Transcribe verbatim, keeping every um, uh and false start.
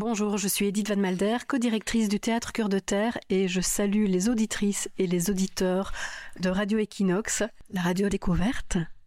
Bonjour, je suis Edith Van Malder, co-directrice du Théâtre Cœur de Terre et je salue les auditrices et les auditeurs de Radio Equinox, la radio découverte.